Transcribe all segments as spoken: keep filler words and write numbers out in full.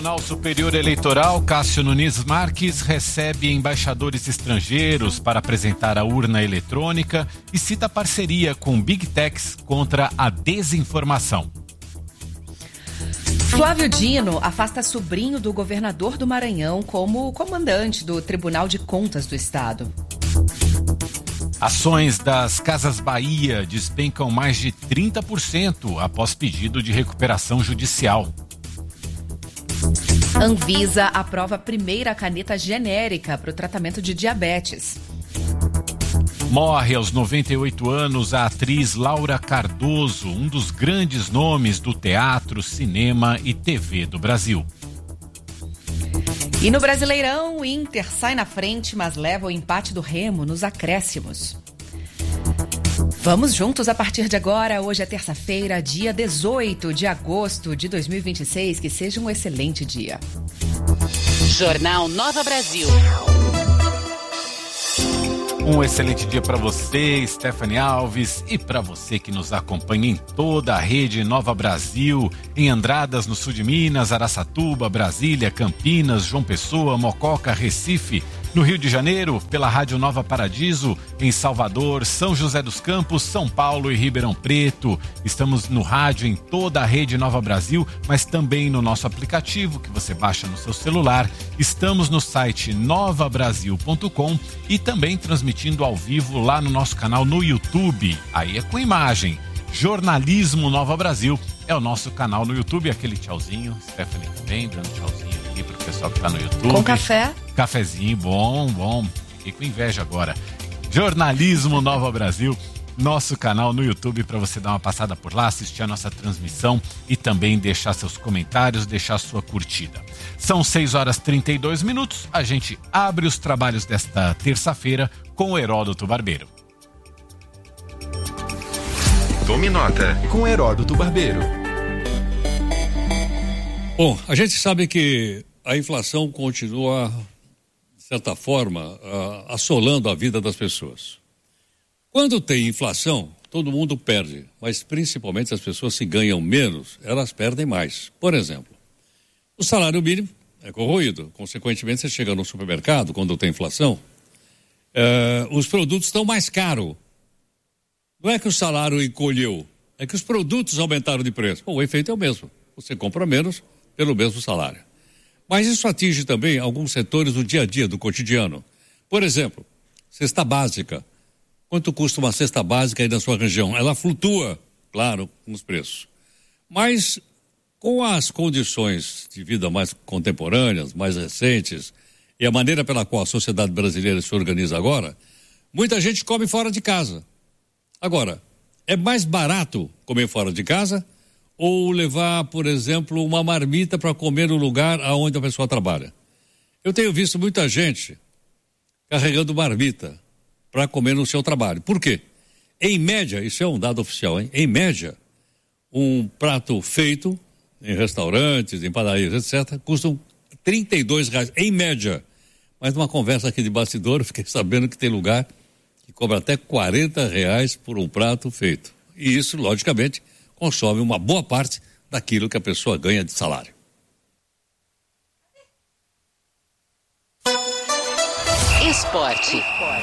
Tribunal Superior Eleitoral, Cássio Nunes Marques recebe embaixadores estrangeiros para apresentar a urna eletrônica e cita parceria com Big Techs contra a desinformação. Flávio Dino afasta sobrinho do governador do Maranhão como comandante do Tribunal de Contas do Estado. Ações das Casas Bahia despencam mais de trinta por cento após pedido de recuperação judicial. Anvisa aprova a primeira caneta genérica para o tratamento de diabetes. Morre aos noventa e oito anos a atriz Laura Cardoso, um dos grandes nomes do teatro, cinema e T V do Brasil. E no Brasileirão, o Inter sai na frente, mas leva o empate do Remo nos acréscimos. Vamos juntos a partir de agora. Hoje é terça-feira, dia dezoito de agosto de dois mil e vinte e seis. Que seja um excelente dia. Jornal Nova Brasil. Um excelente dia para você, Stephanie Alves, e para você que nos acompanha em toda a rede Nova Brasil, em Andradas, no sul de Minas, Araçatuba, Brasília, Campinas, João Pessoa, Mococa, Recife, no Rio de Janeiro, pela Rádio Nova Paradiso, em Salvador, São José dos Campos, São Paulo e Ribeirão Preto. Estamos no rádio em toda a rede Nova Brasil, mas também no nosso aplicativo que você baixa no seu celular. Estamos no site nova brasil ponto com e também transmitindo ao vivo lá no nosso canal no YouTube. Aí é com imagem. Jornalismo Nova Brasil é o nosso canal no YouTube. Aquele tchauzinho, Stephanie também dando tchauzinho aqui pro pessoal que tá no YouTube. Com café? Cafezinho, bom, bom. Fiquei com inveja agora. Jornalismo Nova Brasil, nosso canal no YouTube, para você dar uma passada por lá, assistir a nossa transmissão e também deixar seus comentários, deixar sua curtida. São seis horas e trinta e dois minutos. A gente abre os trabalhos desta terça-feira com o Heródoto Barbeiro. Tome nota com Heródoto Barbeiro. Bom, a gente sabe que a inflação continua, de certa forma, uh, assolando a vida das pessoas. Quando tem inflação, todo mundo perde, mas principalmente as pessoas que ganham menos, elas perdem mais. Por exemplo, o salário mínimo é corroído. Consequentemente, você chega no supermercado, quando tem inflação, uh, os produtos estão mais caros. Não é que o salário encolheu, é que os produtos aumentaram de preço. Bom, o efeito é o mesmo. Você compra menos pelo mesmo salário. Mas isso atinge também alguns setores do dia a dia, do cotidiano. Por exemplo, cesta básica. Quanto custa uma cesta básica aí na sua região? Ela flutua, claro, nos preços. Mas com as condições de vida mais contemporâneas, mais recentes, e a maneira pela qual a sociedade brasileira se organiza agora, muita gente come fora de casa. Agora, é mais barato comer fora de casa ou levar, por exemplo, uma marmita para comer no lugar onde a pessoa trabalha? Eu tenho visto muita gente carregando marmita para comer no seu trabalho. Por quê? Em média, isso é um dado oficial, hein? Em média, um prato feito em restaurantes, em padarias, etcétera, custam trinta e dois reais, em média. Mas numa conversa aqui de bastidor, eu fiquei sabendo que tem lugar que cobra até quarenta reais por um prato feito. E isso, logicamente, consome uma boa parte daquilo que a pessoa ganha de salário. Esporte.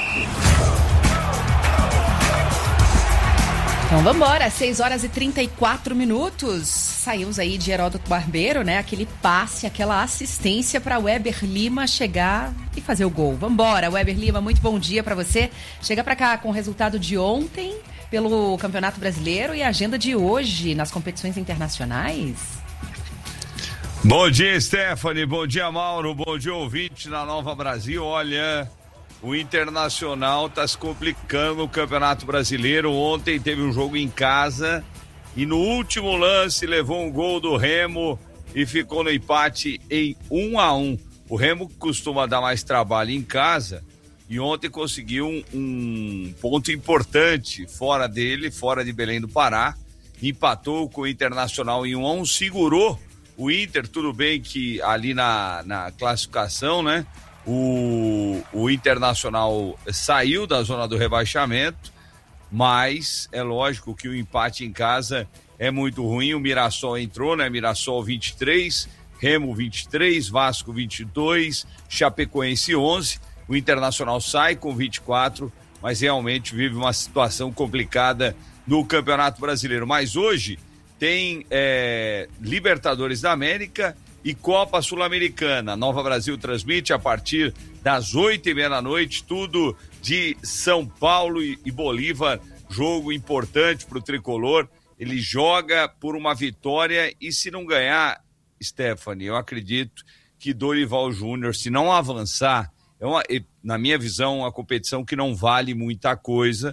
Então vamos embora, seis horas e trinta e quatro minutos. Saímos aí de Heródoto Barbeiro, né? Aquele passe, aquela assistência para Weber Lima chegar e fazer o gol. Vamos embora, Weber Lima, muito bom dia para você. Chega para cá com o resultado de ontem pelo Campeonato Brasileiro e a agenda de hoje nas competições internacionais. Bom dia, Stephanie, bom dia, Mauro, bom dia, ouvinte na Nova Brasil. Olha, o Internacional está se complicando no Campeonato Brasileiro. Ontem teve um jogo em casa e no último lance levou um gol do Remo e ficou no empate em um a um. O Remo costuma dar mais trabalho em casa e ontem conseguiu um, um ponto importante fora dele, fora de Belém do Pará. Empatou com o Internacional em um a um, segurou o Inter. Tudo bem que ali na, na classificação, né? O, o Internacional saiu da zona do rebaixamento, mas é lógico que o empate em casa é muito ruim. O Mirassol entrou, né? Mirassol vinte e três, Remo vinte e três, Vasco vinte e dois, Chapecoense onze, o Internacional sai com vinte e quatro, mas realmente vive uma situação complicada no Campeonato Brasileiro. Mas hoje tem é, Libertadores da América e Copa Sul-Americana. Nova Brasil transmite a partir das oito e meia da noite, tudo de São Paulo e, e Bolívar, jogo importante para o Tricolor. Ele joga por uma vitória e se não ganhar, Stephanie, eu acredito que Dorival Júnior, se não avançar, é uma, na minha visão, uma competição que não vale muita coisa,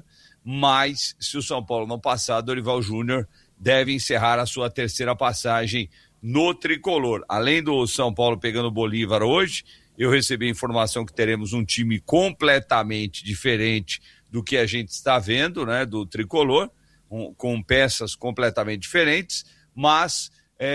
mas se o São Paulo não passar, Dorival Júnior deve encerrar a sua terceira passagem no Tricolor. Além do São Paulo pegando o Bolívar hoje, eu recebi a informação que teremos um time completamente diferente do que a gente está vendo, né, do Tricolor, um, com peças completamente diferentes, mas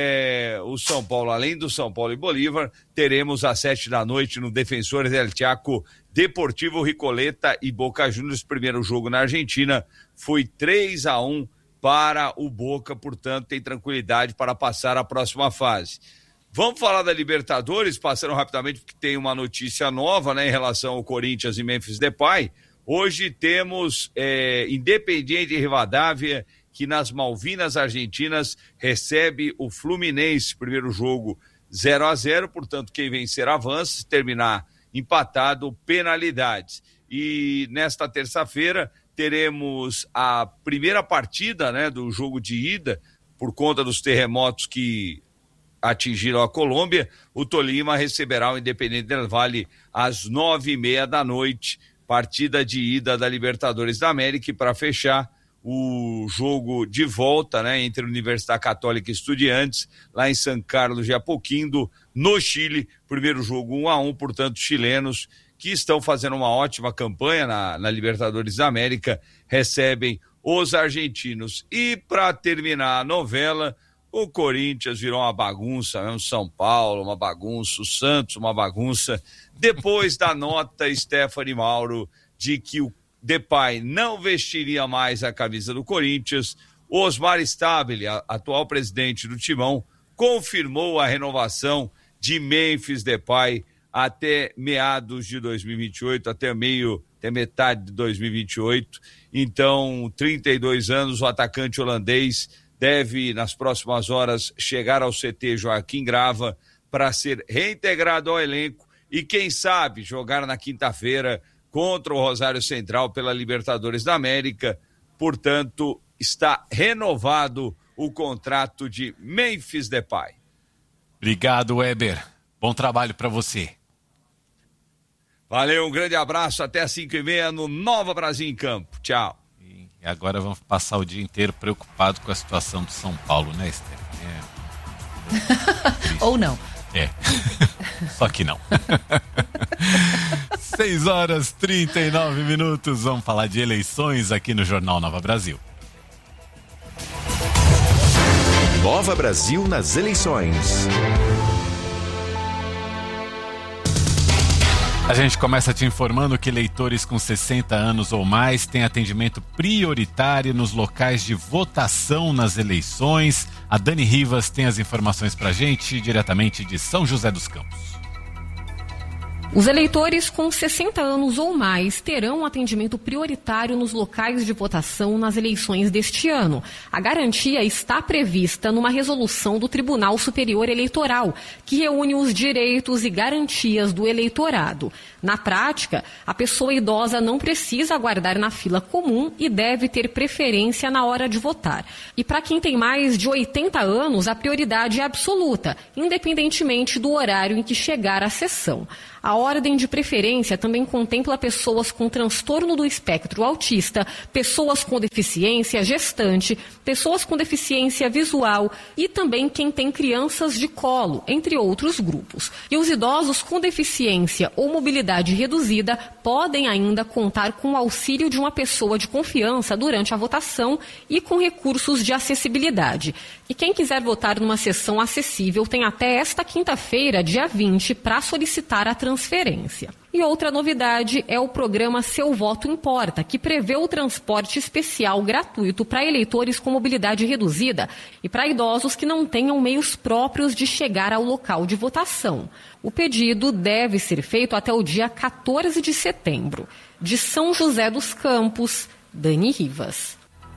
é, o São Paulo, além do São Paulo e Bolívar, teremos às sete da noite no Defensores del Chaco, Deportivo Ricoleta e Boca Juniors. Primeiro jogo na Argentina foi três a um para o Boca, portanto tem tranquilidade para passar a próxima fase. Vamos falar da Libertadores, passando rapidamente, porque tem uma notícia nova, né, em relação ao Corinthians e Memphis Depay. Hoje temos é, Independiente Rivadavia, que nas Malvinas Argentinas recebe o Fluminense, primeiro jogo zero a zero, portanto quem vencer avança, se terminar empatado, penalidades. E nesta terça-feira teremos a primeira partida, né, do jogo de ida, por conta dos terremotos que atingiram a Colômbia. O Tolima receberá o Independente del Valle às nove e meia da noite, partida de ida da Libertadores da América. E para fechar, o jogo de volta, né, entre Universidade Católica e Estudiantes, lá em São Carlos de Apoquindo, no Chile. Primeiro jogo um a um, portanto, chilenos que estão fazendo uma ótima campanha na, na Libertadores da América recebem os argentinos. E para terminar a novela, o Corinthians virou uma bagunça, mesmo São Paulo, uma bagunça, o Santos, uma bagunça. Depois da nota, Stephanie Mauro, de que o Depay não vestiria mais a camisa do Corinthians, Osmar Stabile, a, atual presidente do Timão, confirmou a renovação de Memphis Depay até meados de dois mil e vinte e oito, até meio, até metade de dois mil e vinte e oito. Então, trinta e dois anos, o atacante holandês deve, nas próximas horas, chegar ao C T Joaquim Grava para ser reintegrado ao elenco e, quem sabe, jogar na quinta-feira contra o Rosário Central pela Libertadores da América. Portanto, está renovado o contrato de Memphis Depay. Obrigado, Weber. Bom trabalho para você. Valeu, um grande abraço. Até às cinco e meia no Nova Brasil em Campo. Tchau. E agora vamos passar o dia inteiro preocupado com a situação do São Paulo, né, Stephanie? É... Ou não. É, só que não. seis horas e trinta e nove minutos, vamos falar de eleições aqui no Jornal Nova Brasil. Nova Brasil nas eleições. A gente começa te informando que eleitores com sessenta anos ou mais têm atendimento prioritário nos locais de votação nas eleições. A Dani Rivas tem as informações pra gente, diretamente de São José dos Campos. Os eleitores com sessenta anos ou mais terão atendimento prioritário nos locais de votação nas eleições deste ano. A garantia está prevista numa resolução do Tribunal Superior Eleitoral, que reúne os direitos e garantias do eleitorado. Na prática, a pessoa idosa não precisa aguardar na fila comum e deve ter preferência na hora de votar. E para quem tem mais de oitenta anos, a prioridade é absoluta, independentemente do horário em que chegar à sessão. A ordem de preferência também contempla pessoas com transtorno do espectro autista, pessoas com deficiência gestante, pessoas com deficiência visual e também quem tem crianças de colo, entre outros grupos. E os idosos com deficiência ou mobilidade reduzida podem ainda contar com o auxílio de uma pessoa de confiança durante a votação e com recursos de acessibilidade. E quem quiser votar numa sessão acessível tem até esta quinta-feira, dia vinte, para solicitar a transferência transferência. E outra novidade é o programa Seu Voto Importa, que prevê o transporte especial gratuito para eleitores com mobilidade reduzida e para idosos que não tenham meios próprios de chegar ao local de votação. O pedido deve ser feito até o dia quatorze de setembro. De São José dos Campos, Dani Rivas.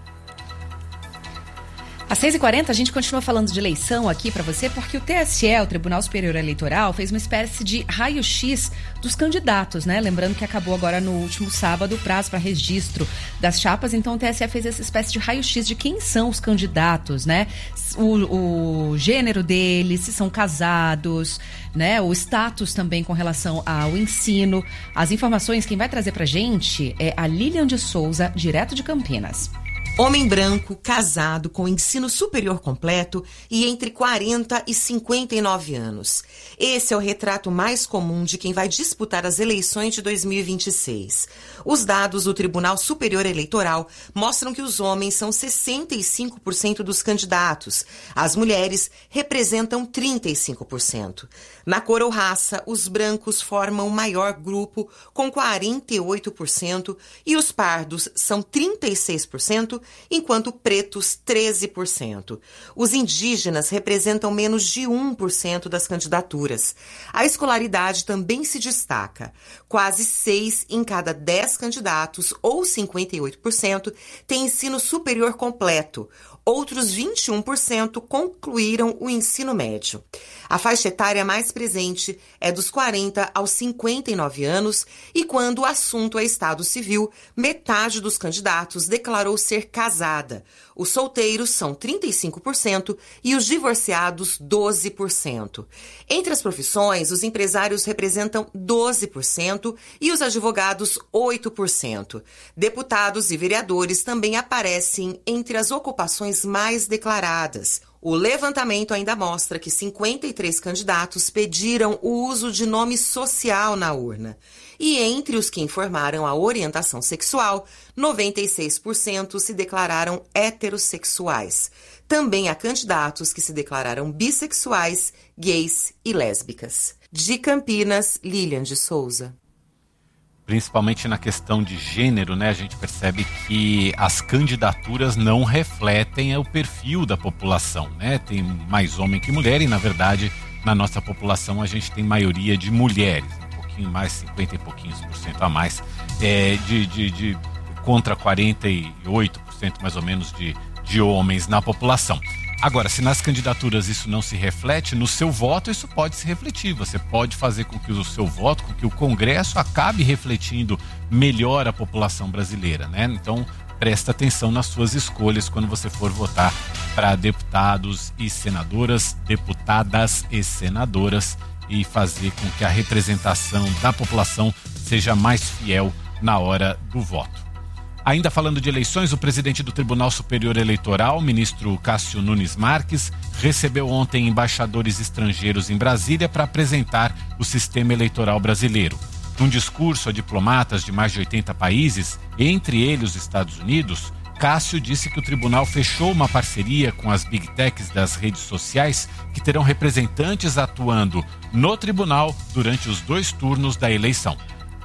Às seis e quarenta a gente continua falando de eleição aqui para você, porque o T S E, o Tribunal Superior Eleitoral, fez uma espécie de raio-x dos candidatos, né? Lembrando que acabou agora no último sábado o prazo para registro das chapas, então o T S E fez essa espécie de raio-x de quem são os candidatos, né? O, o gênero deles, se são casados, né? O status também com relação ao ensino. As informações, quem vai trazer pra gente é a Lilian de Souza, direto de Campinas. Homem branco, casado, com ensino superior completo e entre quarenta e cinquenta e nove anos. Esse é o retrato mais comum de quem vai disputar as eleições de dois mil e vinte e seis. Os dados do Tribunal Superior Eleitoral mostram que os homens são sessenta e cinco por cento dos candidatos. As mulheres representam trinta e cinco por cento. Na cor ou raça, os brancos formam o maior grupo, com quarenta e oito por cento, e os pardos são trinta e seis por cento, enquanto pretos, treze por cento. Os indígenas representam menos de um por cento das candidaturas. A escolaridade também se destaca. Quase seis em cada dez candidatos, ou cinquenta e oito por cento, têm ensino superior completo. Outros vinte e um por cento concluíram o ensino médio. A faixa etária mais presente é dos quarenta aos cinquenta e nove anos e quando o assunto é estado civil, metade dos candidatos declarou ser casada. Os solteiros são trinta e cinco por cento e os divorciados doze por cento. Entre as profissões, os empresários representam doze por cento e os advogados oito por cento. Deputados e vereadores também aparecem entre as ocupações mais declaradas. O levantamento ainda mostra que cinquenta e três candidatos pediram o uso de nome social na urna. E entre os que informaram a orientação sexual, noventa e seis por cento se declararam heterossexuais. Também há candidatos que se declararam bissexuais, gays e lésbicas. De Campinas, Lilian de Souza. Principalmente na questão de gênero, né? A gente percebe que as candidaturas não refletem o perfil da população, né? Tem mais homem que mulher e, na verdade, na nossa população a gente tem maioria de mulheres, um pouquinho mais, cinquenta e pouquinhos por cento a mais, é, de, de, de contra quarenta e oito por cento mais ou menos de, de homens na população. Agora, se nas candidaturas isso não se reflete, no seu voto isso pode se refletir. Você pode fazer com que o seu voto, com que o Congresso acabe refletindo melhor a população brasileira, né? Então, presta atenção nas suas escolhas quando você for votar para deputados e senadoras, deputadas e senadoras, e fazer com que a representação da população seja mais fiel na hora do voto. Ainda falando de eleições, o presidente do Tribunal Superior Eleitoral, ministro Cássio Nunes Marques, recebeu ontem embaixadores estrangeiros em Brasília para apresentar o sistema eleitoral brasileiro. Num discurso a diplomatas de mais de oitenta países, entre eles os Estados Unidos, Cássio disse que o tribunal fechou uma parceria com as Big Techs das redes sociais que terão representantes atuando no tribunal durante os dois turnos da eleição.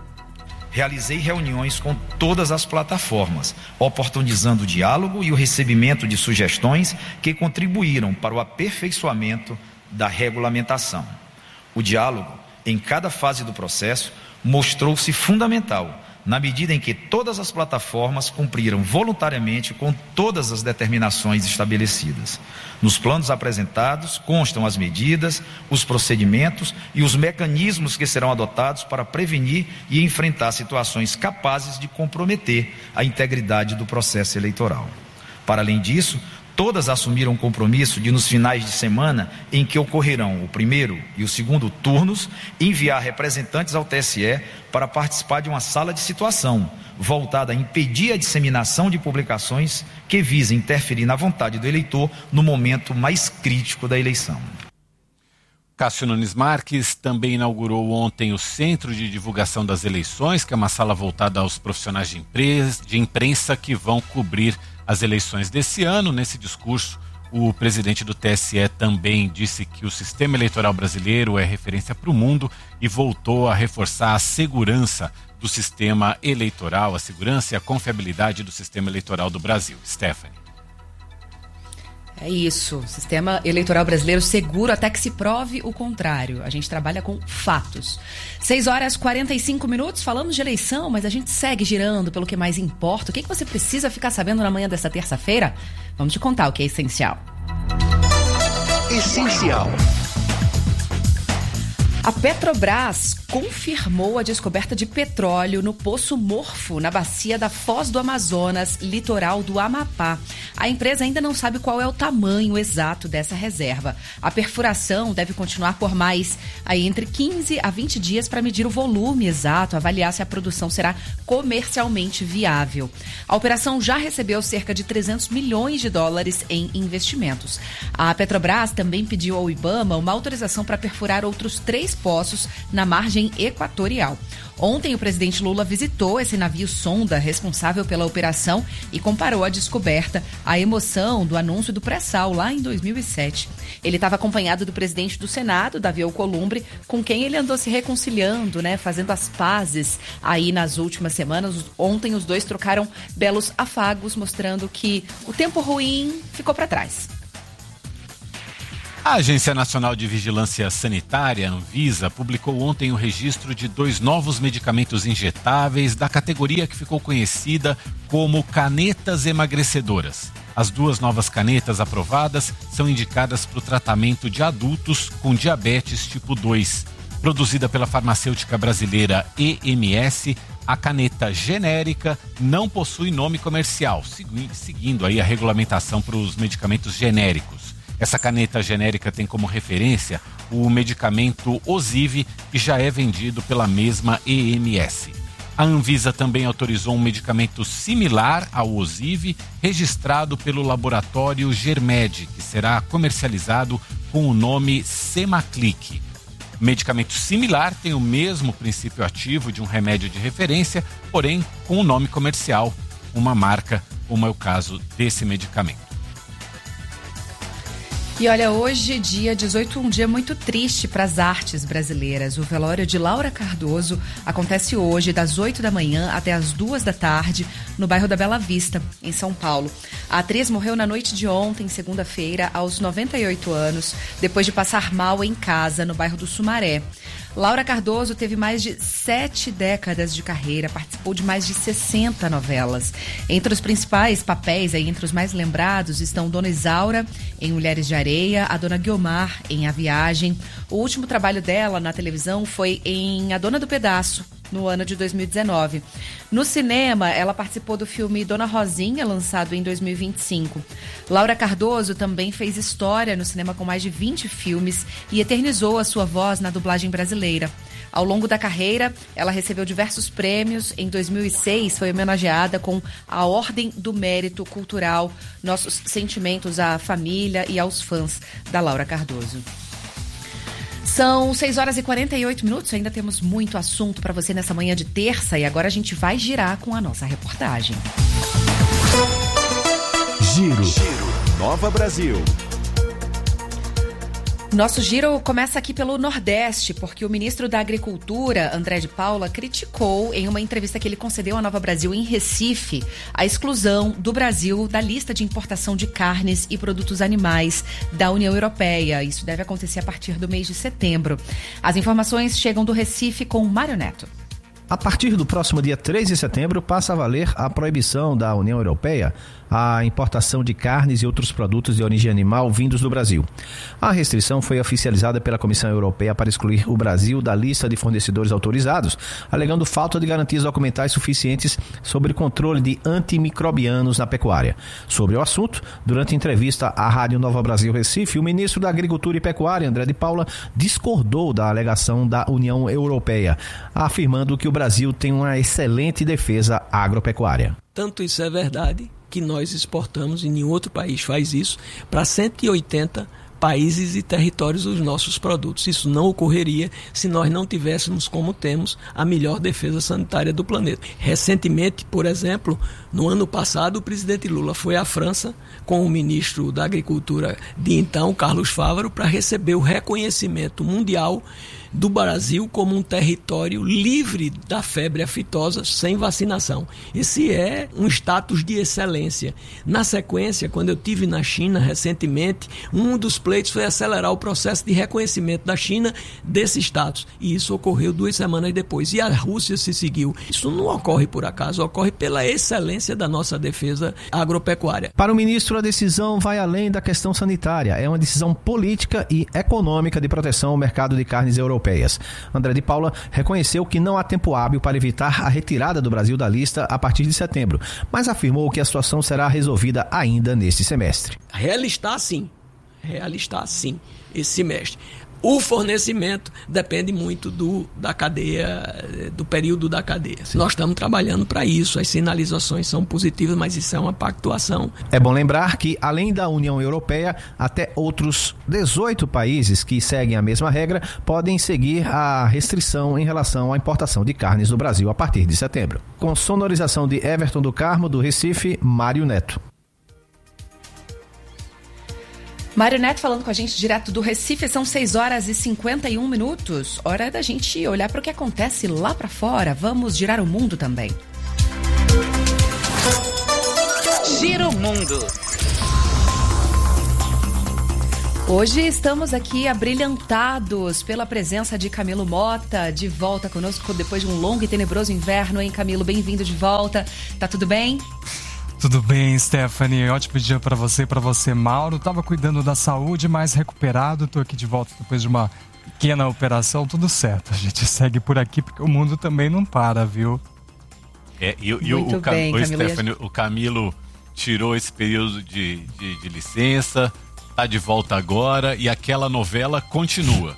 Realizei reuniões com todas as plataformas, oportunizando o diálogo e o recebimento de sugestões que contribuíram para o aperfeiçoamento da regulamentação. O diálogo, em cada fase do processo, mostrou-se fundamental, na medida em que todas as plataformas cumpriram voluntariamente com todas as determinações estabelecidas. Nos planos apresentados constam as medidas, os procedimentos e os mecanismos que serão adotados para prevenir e enfrentar situações capazes de comprometer a integridade do processo eleitoral. Para além disso, todas assumiram o compromisso de, nos finais de semana em que ocorrerão o primeiro e o segundo turnos, enviar representantes ao T S E para participar de uma sala de situação, voltada a impedir a disseminação de publicações que visem interferir na vontade do eleitor no momento mais crítico da eleição. Cássio Nunes Marques também inaugurou ontem o Centro de Divulgação das Eleições, que é uma sala voltada aos profissionais de, imprensa, de imprensa que vão cobrir as eleições desse ano. Nesse discurso, O presidente do T S E também disse que o sistema eleitoral brasileiro é referência para o mundo e voltou a reforçar a segurança do sistema eleitoral, a segurança e a confiabilidade do sistema eleitoral do Brasil. Stephanie. É isso, sistema eleitoral brasileiro seguro até que se prove o contrário. A gente trabalha com fatos. seis horas e quarenta e cinco minutos, falamos de eleição, mas a gente segue girando pelo que mais importa. O que, que você precisa ficar sabendo na manhã desta terça-feira? Vamos te contar o que é essencial. Essencial. A Petrobras confirmou a descoberta de petróleo no Poço Morfo, na bacia da Foz do Amazonas, litoral do Amapá. A empresa ainda não sabe qual é o tamanho exato dessa reserva. A perfuração deve continuar por mais aí, entre quinze a vinte dias para medir o volume exato, avaliar se a produção será comercialmente viável. A operação já recebeu cerca de trezentos milhões de dólares em investimentos. A Petrobras também pediu ao IBAMA uma autorização para perfurar outros três poços na margem equatorial. Ontem, o presidente Lula visitou esse navio sonda responsável pela operação e comparou a descoberta à emoção do anúncio do pré-sal lá em dois mil e sete. Ele estava acompanhado do presidente do Senado, Davi Alcolumbre, com quem ele andou se reconciliando, né, fazendo as pazes aí nas últimas semanas. Ontem, os dois trocaram belos afagos, mostrando que o tempo ruim ficou para trás. A Agência Nacional de Vigilância Sanitária, Anvisa, publicou ontem o registro de dois novos medicamentos injetáveis da categoria que ficou conhecida como canetas emagrecedoras. As duas novas canetas aprovadas são indicadas para o tratamento de adultos com diabetes tipo dois. Produzida pela farmacêutica brasileira E M S, a caneta genérica não possui nome comercial, seguindo aí a regulamentação para os medicamentos genéricos. Essa caneta genérica tem como referência o medicamento Osive, que já é vendido pela mesma E M S. A Anvisa também autorizou um medicamento similar ao Osive, registrado pelo laboratório Germed, que será comercializado com o nome Semaclic. O medicamento similar tem o mesmo princípio ativo de um remédio de referência, porém com o nome comercial, uma marca, como é o caso desse medicamento. E olha, hoje, dia dezoito, um dia muito triste para as artes brasileiras. O velório de Laura Cardoso acontece hoje, das oito da manhã até as duas da tarde, no bairro da Bela Vista, em São Paulo. A atriz morreu na noite de ontem, segunda-feira, aos noventa e oito anos, depois de passar mal em casa, no bairro do Sumaré. Laura Cardoso teve mais de sete décadas de carreira, participou de mais de sessenta novelas. Entre os principais papéis, aí, entre os mais lembrados, estão Dona Isaura, em Mulheres de Areia, a Dona Guiomar, em A Viagem. O último trabalho dela na televisão foi em A Dona do Pedaço, no ano de dois mil e dezenove. No cinema, ela participou do filme Dona Rosinha, lançado em dois mil e vinte e cinco. Laura Cardoso também fez história no cinema com mais de vinte filmes e eternizou a sua voz na dublagem brasileira. Ao longo da carreira, ela recebeu diversos prêmios. Em dois mil e seis, foi homenageada com a Ordem do Mérito Cultural. Nossos sentimentos à família e aos fãs da Laura Cardoso. São seis horas e quarenta e oito minutos, ainda temos muito assunto para você nessa manhã de terça e agora a gente vai girar com a nossa reportagem. Giro, Giro. Nova Brasil. Nosso giro começa aqui pelo Nordeste, porque o ministro da Agricultura, André de Paula, criticou em uma entrevista que ele concedeu à Nova Brasil em Recife a exclusão do Brasil da lista de importação de carnes e produtos animais da União Europeia. Isso deve acontecer a partir do mês de setembro. As informações chegam do Recife com Mário Neto. A partir do próximo dia três de setembro, passa a valer a proibição da União Europeia à importação de carnes e outros produtos de origem animal vindos do Brasil. A restrição foi oficializada pela Comissão Europeia para excluir o Brasil da lista de fornecedores autorizados, alegando falta de garantias documentais suficientes sobre o controle de antimicrobianos na pecuária. Sobre o assunto, durante entrevista à Rádio Nova Brasil Recife, o ministro da Agricultura e Pecuária, André de Paula, discordou da alegação da União Europeia, afirmando que o Brasil tem uma excelente defesa agropecuária. Tanto isso é verdade que nós exportamos, e nenhum outro país faz isso, para cento e oitenta países e territórios os nossos produtos. Isso não ocorreria se nós não tivéssemos, como temos, a melhor defesa sanitária do planeta. Recentemente, por exemplo, no ano passado, o presidente Lula foi à França com o ministro da Agricultura de então, Carlos Fávaro, para receber o reconhecimento mundial do Brasil como um território livre da febre aftosa sem vacinação. Esse é um status de excelência. Na sequência, quando eu estive na China recentemente, um dos pleitos foi acelerar o processo de reconhecimento da China desse status. E isso ocorreu duas semanas depois. E a Rússia se seguiu. Isso não ocorre por acaso, ocorre pela excelência da nossa defesa agropecuária. Para o ministro, a decisão vai além da questão sanitária. É uma decisão política e econômica de proteção ao mercado de carnes europeias. André de Paula reconheceu que não há tempo hábil para evitar a retirada do Brasil da lista a partir de setembro, mas afirmou que a situação será resolvida ainda neste semestre. Realistar sim, realistar sim esse semestre. O fornecimento depende muito do, da cadeia, do período da cadeia. Sim. Nós estamos trabalhando para isso, as sinalizações são positivas, mas isso é uma pactuação. É bom lembrar que, além da União Europeia, até outros dezoito países que seguem a mesma regra podem seguir a restrição em relação à importação de carnes do Brasil a partir de setembro. Com sonorização de Everton do Carmo, do Recife, Mário Neto. Mário Neto falando com a gente direto do Recife, são seis horas e cinquenta e um minutos. Hora da gente olhar para o que acontece lá para fora. Vamos girar o mundo também. Gira o mundo. Hoje estamos aqui abrilhantados pela presença de Camilo Mota, de volta conosco depois de um longo e tenebroso inverno, hein, Camilo? Bem-vindo de volta. Tá tudo bem? Tudo bem, Stephanie. Ótimo dia para você, para você, Mauro. Tava cuidando da saúde, mais recuperado. Tô aqui de volta depois de uma pequena operação. Tudo certo. A gente segue por aqui porque o mundo também não para, viu? É, e, e o, o, bem, o, Stephanie, o Camilo tirou esse período de, de, de licença, tá de volta agora e aquela novela continua.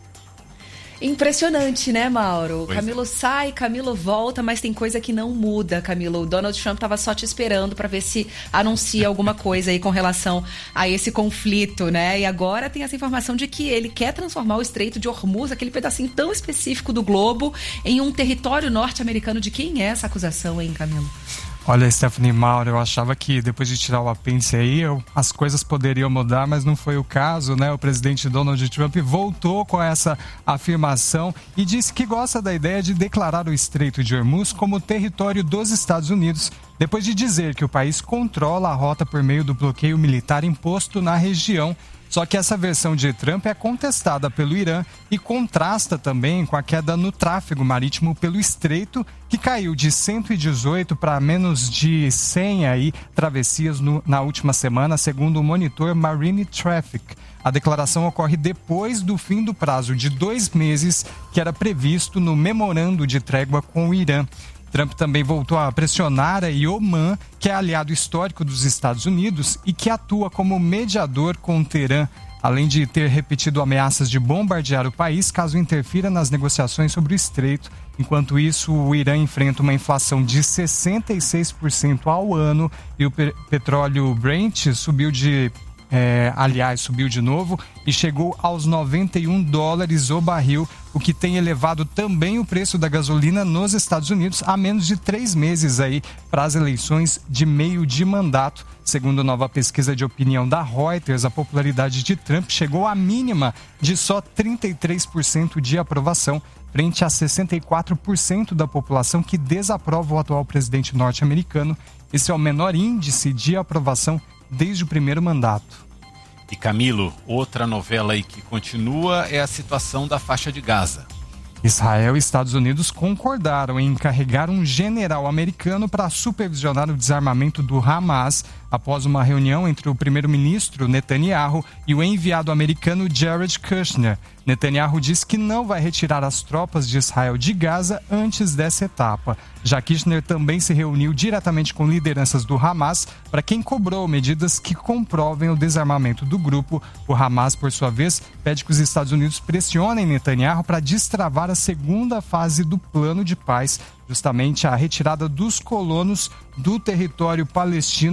Impressionante, né, Mauro? Pois Camilo é. sai, Camilo volta, mas tem coisa que não muda, Camilo. O Donald Trump estava só te esperando para ver se anuncia alguma coisa aí com relação a esse conflito, né? E agora tem essa informação de que ele quer transformar o Estreito de Hormuz, aquele pedacinho tão específico do globo, em um território norte-americano. De quem é essa acusação, hein, Camilo? Olha, Stephanie, Mauro, eu achava que depois de tirar o apêndice aí, eu, as coisas poderiam mudar, mas não foi o caso, né? O presidente Donald Trump voltou com essa afirmação e disse que gosta da ideia de declarar o Estreito de Hormuz como território dos Estados Unidos, depois de dizer que o país controla a rota por meio do bloqueio militar imposto na região. Só que essa versão de Trump é contestada pelo Irã e contrasta também com a queda no tráfego marítimo pelo Estreito, que caiu de cento e dezoito para menos de cem aí, travessias no, na última semana, segundo o monitor Marine Traffic. A declaração ocorre depois do fim do prazo de dois meses que era previsto no memorando de trégua com o Irã. Trump também voltou a pressionar a Oman, que é aliado histórico dos Estados Unidos e que atua como mediador com Teherã, além de ter repetido ameaças de bombardear o país caso interfira nas negociações sobre o Estreito. Enquanto isso, o Irã enfrenta uma inflação de sessenta e seis por cento ao ano e o pe- petróleo Brent subiu de... É, aliás, subiu de novo e chegou aos noventa e um dólares o barril, o que tem elevado também o preço da gasolina nos Estados Unidos há menos de três meses aí para as eleições de meio de mandato. Segundo nova pesquisa de opinião da Reuters, a popularidade de Trump chegou à mínima de só trinta e três por cento de aprovação, frente a sessenta e quatro por cento da população que desaprova o atual presidente norte-americano. Esse é o menor índice de aprovação desde o primeiro mandato. E Camilo, outra novela aí que continua é a situação da faixa de Gaza. Israel e Estados Unidos concordaram em encarregar um general americano para supervisionar o desarmamento do Hamas após uma reunião entre o primeiro-ministro Netanyahu e o enviado americano Jared Kushner. Netanyahu disse que não vai retirar as tropas de Israel de Gaza antes dessa etapa. Já Kushner também se reuniu diretamente com lideranças do Hamas, para quem cobrou medidas que comprovem o desarmamento do grupo. O Hamas, por sua vez, pede que os Estados Unidos pressionem Netanyahu para destravar a segunda fase do plano de paz, justamente a retirada dos colonos do território palestino,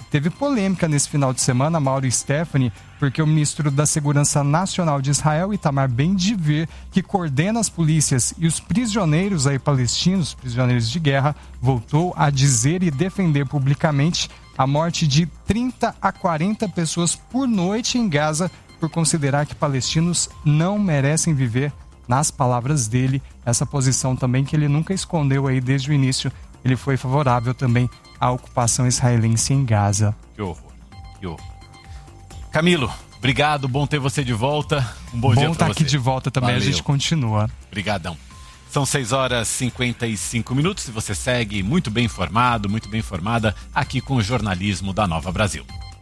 Teve polêmica nesse final de semana, Mauro e Stephanie, porque o ministro da Segurança Nacional de Israel, Itamar Ben-Gvir, que coordena as polícias e os prisioneiros aí palestinos, prisioneiros de guerra, voltou a dizer e defender publicamente a morte de trinta a quarenta pessoas por noite em Gaza, por considerar que palestinos não merecem viver, nas palavras dele, essa posição também que ele nunca escondeu aí desde o início. Ele foi favorável também à ocupação israelense em Gaza. Que horror, que horror. Camilo, obrigado, bom ter você de volta. Um bom, bom dia para você. Bom estar aqui de volta também, Valeu. A gente continua. Obrigadão. São seis horas e cinquenta e cinco minutos e você segue muito bem informado, muito bem informada aqui com o jornalismo da Nova Brasil.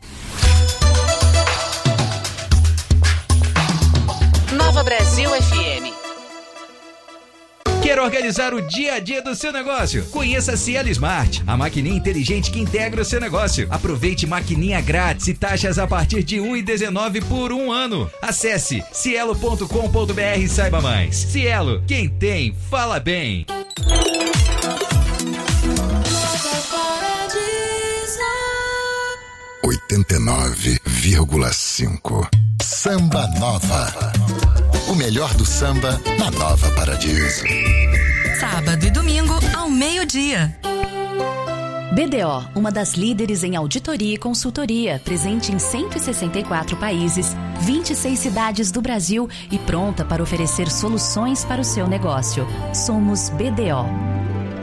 Nova Brasil F M. Quer organizar o dia a dia do seu negócio? Conheça a Cielo Smart, a maquininha inteligente que integra o seu negócio. Aproveite maquininha grátis e taxas a partir de um real e dezenove centavos por um ano. Acesse cielo ponto com ponto br e saiba mais. Cielo, quem tem, fala bem. oitenta e nove vírgula cinco Samba Nova. O melhor do samba na Nova Paradiso. Sábado e domingo ao meio-dia. B D O, uma das líderes em auditoria e consultoria, presente em cento e sessenta e quatro países, vinte e seis cidades do Brasil e pronta para oferecer soluções para o seu negócio. Somos B D O.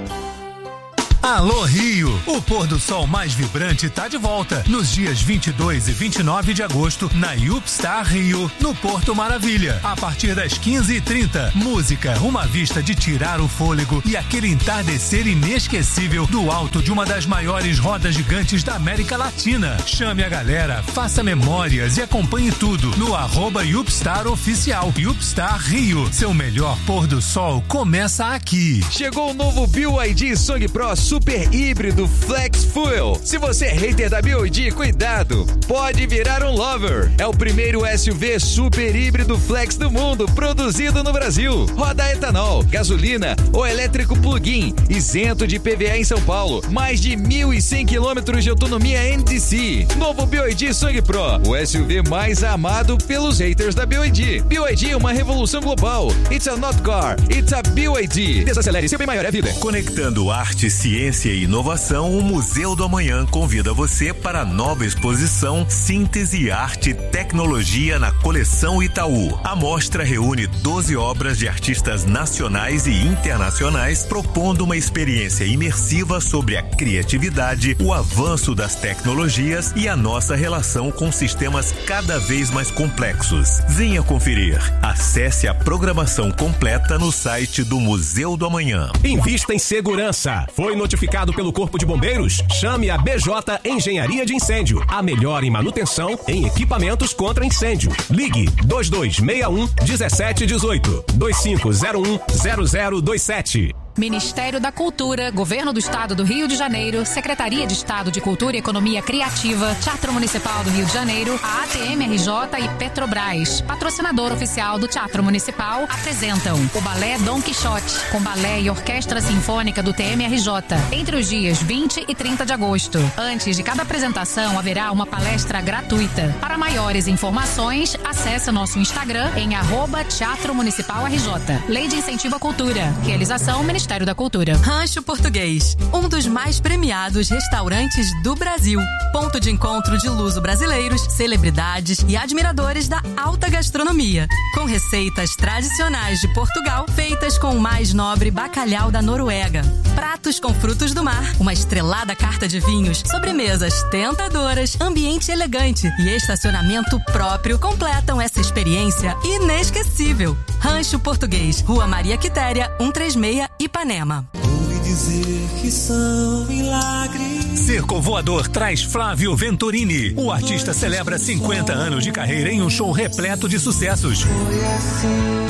Alô Rio, o pôr do sol mais vibrante está de volta nos dias vinte e dois e vinte e nove de agosto na Upstar Rio, no Porto Maravilha, a partir das quinze e trinta. Música, uma vista de tirar o fôlego e aquele entardecer inesquecível do alto de uma das maiores rodas gigantes da América Latina. Chame a galera, faça memórias e acompanhe tudo no arroba Upstar Oficial. Upstar Rio, seu melhor pôr do sol começa aqui. Chegou o novo B Y D Song Pro Super Híbrido Flex Fuel. Se você é hater da B Y D, cuidado, pode virar um lover. É o primeiro S U V super híbrido flex do mundo, produzido no Brasil. Roda etanol, gasolina ou elétrico plug-in, isento de I P V A em São Paulo. Mais de mil e cem quilômetros de autonomia N D C. Novo B Y D Song Pro, o S U V mais amado pelos haters da B Y D. B Y D é uma revolução global. It's a not car, it's a B Y D. Desacelere, seu bem maior é a vida. Conectando arte, ciência e inovação, o Museu do Amanhã convida você para a nova exposição Síntese, Arte e Tecnologia na Coleção Itaú. A mostra reúne doze obras de artistas nacionais e internacionais, propondo uma experiência imersiva sobre a criatividade, o avanço das tecnologias e a nossa relação com sistemas cada vez mais complexos. Venha conferir. Acesse a programação completa no site do Museu do Amanhã. Invista em segurança. Foi notificado pelo Corpo de Bombeiros? Chame a B J Engenharia de Incêndio, a melhor em manutenção em equipamentos contra incêndio. Ligue dois dois seis um um sete um oito, dois cinco zero um zero zero dois sete. Ministério da Cultura, Governo do Estado do Rio de Janeiro, Secretaria de Estado de Cultura e Economia Criativa, Teatro Municipal do Rio de Janeiro, a A T M R J e Petrobras, patrocinador oficial do Teatro Municipal, apresentam o Balé Dom Quixote, com balé e orquestra sinfônica do T M R J, entre os dias vinte e trinta de agosto. Antes de cada apresentação, haverá uma palestra gratuita. Para maiores informações, acesse nosso Instagram em arroba Teatro Municipal R J. Lei de Incentivo à Cultura. Realização Ministério Ministério da Cultura. Rancho Português, um dos mais premiados restaurantes do Brasil. Ponto de encontro de luso-brasileiros, celebridades e admiradores da alta gastronomia. Com receitas tradicionais de Portugal, feitas com o mais nobre bacalhau da Noruega. Pratos com frutos do mar, uma estrelada carta de vinhos, sobremesas tentadoras, ambiente elegante e estacionamento próprio completam essa experiência inesquecível. Rancho Português, Rua Maria Quitéria, cento e trinta e seis, Ipanema. Ouvi dizer que são milagres. Circo Voador traz Flávio Venturini. O artista celebra cinquenta anos de carreira em um show repleto de sucessos. Foi assim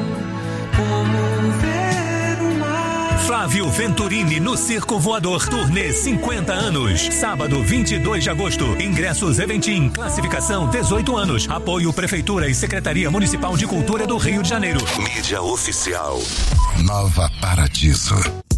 como ver o mar. Flávio Venturini no Circo Voador, turnê cinquenta anos. Sábado vinte e dois de agosto. Ingressos Eventim, classificação dezoito anos. Apoio Prefeitura e Secretaria Municipal de Cultura do Rio de Janeiro. Mídia oficial. Nova Paradiso.